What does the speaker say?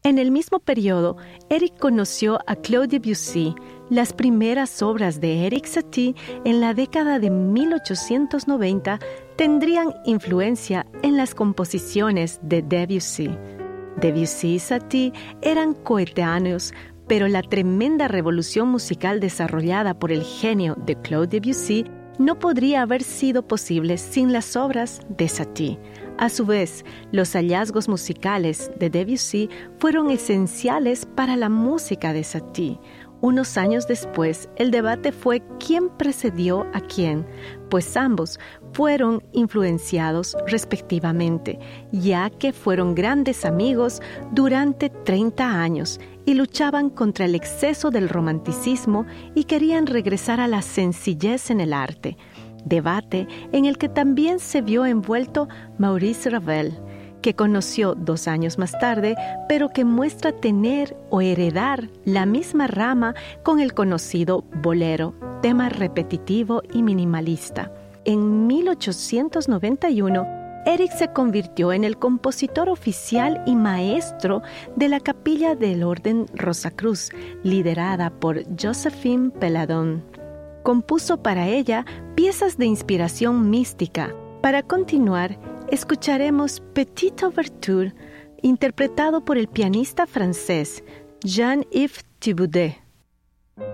En el mismo periodo, Eric conoció a Claude Debussy. Las primeras obras de Erik Satie en la década de 1890 tendrían influencia en las composiciones de Debussy. Debussy y Satie eran coetáneos, pero la tremenda revolución musical desarrollada por el genio de Claude Debussy no podría haber sido posible sin las obras de Satie. A su vez, los hallazgos musicales de Debussy fueron esenciales para la música de Satie. Unos años después, el debate fue quién precedió a quién, pues ambos fueron influenciados respectivamente, ya que fueron grandes amigos durante 30 años y luchaban contra el exceso del romanticismo y querían regresar a la sencillez en el arte. Debate en el que también se vio envuelto Maurice Ravel, que conoció 2 años más tarde, pero que muestra tener o heredar la misma rama con el conocido bolero, tema repetitivo y minimalista. En 1891, Eric se convirtió en el compositor oficial y maestro de la capilla del Orden Rosacruz, liderada por Josephine Peladon. Compuso para ella piezas de inspiración mística. Para continuar, escucharemos Petite Ouverture, interpretado por el pianista francés Jean-Yves Thibaudet.